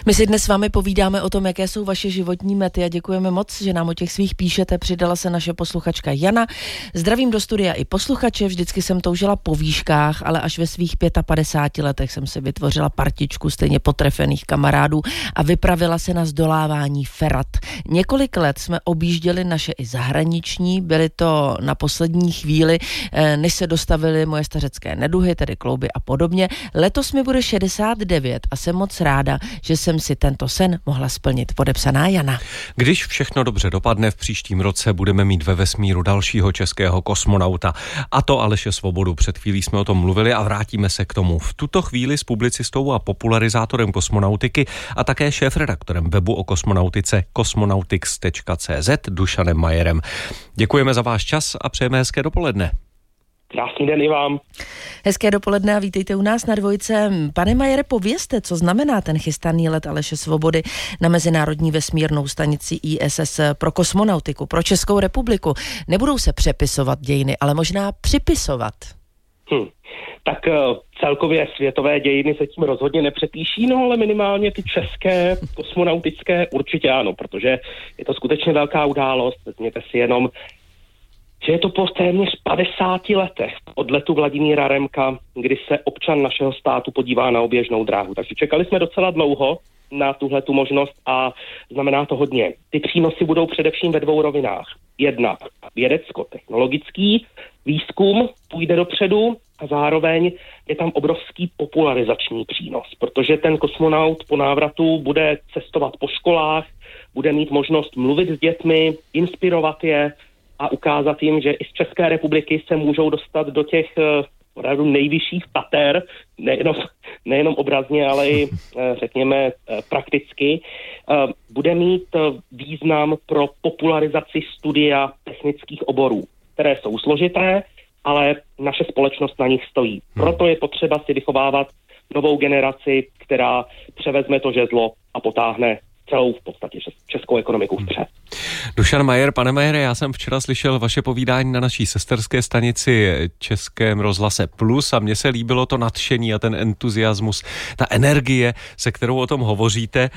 My si dnes s vámi povídáme o tom, jaké jsou vaše životní mety a děkujeme moc, že nám o těch svých píšete. Přidala se naše posluchačka Jana. Zdravím do studia i posluchače, vždycky jsem toužila po výškách, ale až ve svých 55 letech jsem si vytvořila partičku stejně potrefených kamarádů a vypravila se na zdolávání ferat. Několik let jsme objížděli naše i zahraniční, byly to na poslední chvíli, než se dostavily moje stařecké neduhy, tedy klouby a podobně. Letos mi bude 69 a jsem moc ráda, že jsem si tento sen mohla splnit. Podepsaná Jana. Když všechno dobře dopadne, v příštím roce budeme mít ve vesmíru dalšího českého kosmonauta. A to Aleše Svobodu. Před chvílí jsme o tom mluvili a vrátíme se k tomu. V tuto chvíli s publicistou a popularizátorem kosmonautiky a také šéfredaktorem webu o kosmonautice cosmonautics.cz Dušanem Majerem. Děkujeme za váš čas a přejeme hezké dopoledne. Krásný den i vám. Hezké dopoledne a vítejte u nás na Dvojce. Pane Majere, povězte, co znamená ten chystaný let Aleše Svobody na Mezinárodní vesmírnou stanici ISS pro kosmonautiku, pro Českou republiku. Nebudou se přepisovat dějiny, ale možná připisovat. Tak celkově světové dějiny se tím rozhodně nepřepíší, no ale minimálně ty české kosmonautické určitě ano, protože je to skutečně velká událost. Vezměte si jenom, že je to po téměř 50 letech od letu Vladimíra Remka, kdy se občan našeho státu podívá na oběžnou dráhu. Takže čekali jsme docela dlouho na tuhletu možnost a znamená to hodně. Ty přínosy budou především ve dvou rovinách. Jednak vědecko-technologický výzkum půjde dopředu a zároveň je tam obrovský popularizační přínos, protože ten kosmonaut po návratu bude cestovat po školách, bude mít možnost mluvit s dětmi, inspirovat je a ukázat jim, že i z České republiky se můžou dostat do těch opravdu nejvyšších pater, nejenom obrazně, ale i řekněme prakticky, bude mít význam pro popularizaci studia technických oborů, které jsou složité, ale naše společnost na nich stojí. Proto je potřeba si vychovávat novou generaci, která převezme to žezlo a potáhne celou v podstatě českou ekonomiku vpřed. Dušan Majer, pane Majere, já jsem včera slyšel vaše povídání na naší sesterské stanici Českém rozhlase Plus a mně se líbilo to nadšení a ten entuziasmus, ta energie, se kterou o tom hovoříte.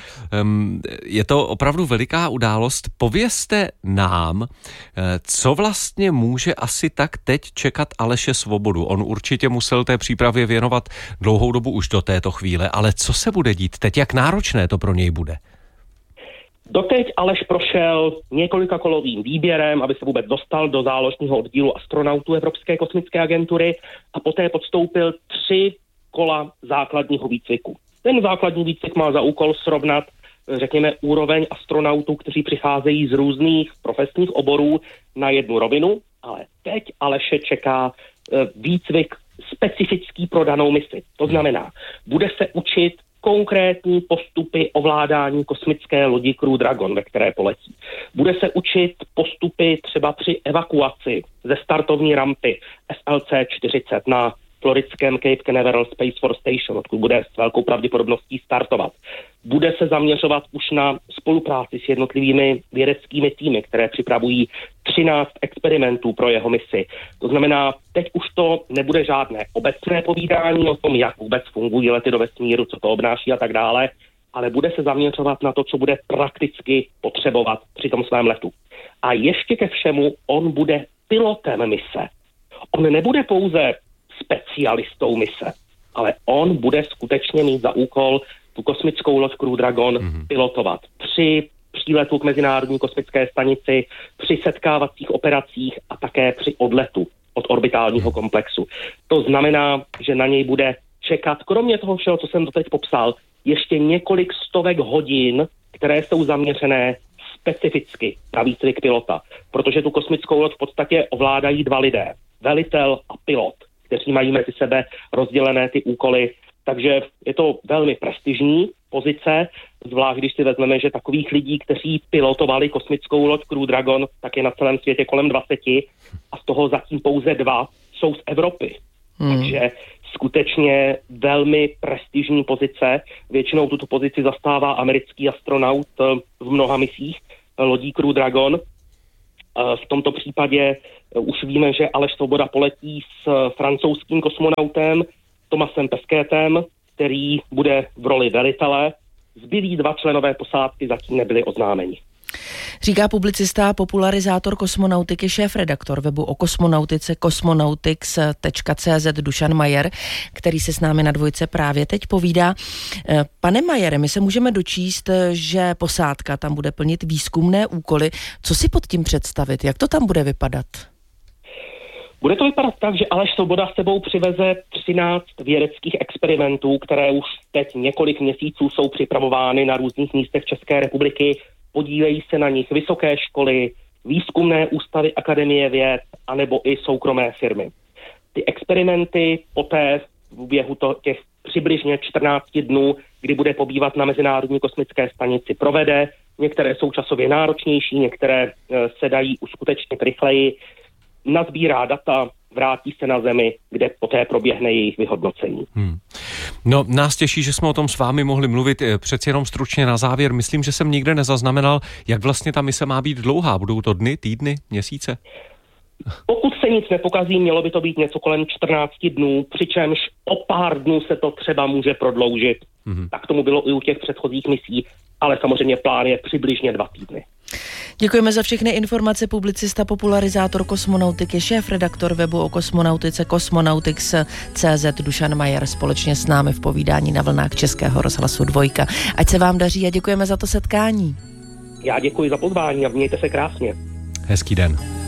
Je to opravdu veliká událost. Povězte nám, co vlastně může asi tak teď čekat Aleše Svobodu. On určitě musel té přípravě věnovat dlouhou dobu už do této chvíle, ale co se bude dít teď? Jak náročné to pro něj bude? Doteď Aleš prošel několikakolovým výběrem, aby se vůbec dostal do záložního oddílu astronautů Evropské kosmické agentury a poté podstoupil 3 kola základního výcviku. Ten základní výcvik má za úkol srovnat, řekněme, úroveň astronautů, kteří přicházejí z různých profesních oborů na jednu rovinu, ale teď Aleše čeká výcvik specifický pro danou misi. To znamená, bude se učit konkrétní postupy ovládání kosmické lodi Crew Dragon, ve které poletí. Bude se učit postupy třeba při evakuaci ze startovní rampy SLC-40 na floridském Cape Canaveral Space Force Station, odkud bude s velkou pravděpodobností startovat. Bude se zaměřovat už na spolupráci s jednotlivými vědeckými týmy, které připravují 13 experimentů pro jeho misi. To znamená, teď už to nebude žádné obecné povídání o tom, jak vůbec fungují lety do vesmíru, co to obnáší a tak dále, ale bude se zaměřovat na to, co bude prakticky potřebovat při tom svém letu. A ještě ke všemu, on bude pilotem mise. On nebude pouze specialistou mise, ale on bude skutečně mít za úkol tu kosmickou loď Crew Dragon pilotovat při příletu k Mezinárodní kosmické stanici, při setkávacích operacích a také při odletu od orbitálního komplexu. To znamená, že na něj bude čekat, kromě toho všeho, co jsem doteď popsal, ještě několik stovek hodin, které jsou zaměřené specificky na výcvik pilota, protože tu kosmickou loď v podstatě ovládají 2 lidé, velitel a pilot, kteří mají mezi sebe rozdělené ty úkoly. Takže je to velmi prestižní pozice, zvlášť když si vezmeme, že takových lidí, kteří pilotovali kosmickou loď Crew Dragon, tak je na celém světě kolem 20 a z toho zatím pouze 2 jsou z Evropy. Takže skutečně velmi prestižní pozice. Většinou tuto pozici zastává americký astronaut v mnoha misích lodí Crew Dragon. V tomto případě už víme, že Aleš Svoboda poletí s francouzským kosmonautem Thomasem Pesquetem, který bude v roli velitele Zbylí 2 členové posádky zatím nebyli oznámeni. Říká publicista a popularizátor kosmonautiky, šéfredaktor webu o kosmonautice cosmonautics.cz Dušan Majer, který se s námi na Dvojce právě teď povídá. Pane Majere, my se můžeme dočíst, že posádka tam bude plnit výzkumné úkoly. Co si pod tím představit? Jak to tam bude vypadat? Bude to vypadat tak, že Aleš Svoboda s sebou přiveze 13 vědeckých experimentů, které už teď několik měsíců jsou připravovány na různých místech České republiky. Podílejí se na nich vysoké školy, výzkumné ústavy Akademie věd, anebo i soukromé firmy. Ty experimenty poté v průběhu těch přibližně 14 dnů, kdy bude pobývat na Mezinárodní kosmické stanici, provede. Některé jsou časově náročnější, některé se dají uskutečnit rychleji. Nazbírá data, vrátí se na Zemi, kde poté proběhne jejich vyhodnocení. No, nás těší, že jsme o tom s vámi mohli mluvit. Přeci jenom stručně na závěr. Myslím, že jsem nikde nezaznamenal, jak vlastně ta mise má být dlouhá. Budou to dny, týdny, měsíce? Pokud se nic nepokazí, mělo by to být něco kolem 14 dnů, přičemž o pár dnů se to třeba může prodloužit. Tak tomu bylo i u těch předchozích misí, ale samozřejmě plán je přibližně 2 týdny. Děkujeme za všechny informace. Publicista, popularizátor kosmonautiky, šéfredaktor webu o kosmonautice cosmonautics.cz Dušan Majer společně s námi v povídání na vlnách Českého rozhlasu Dvojka. Ať se vám daří a děkujeme za to setkání. Já děkuji za pozvání a mějte se krásně. Hezký den.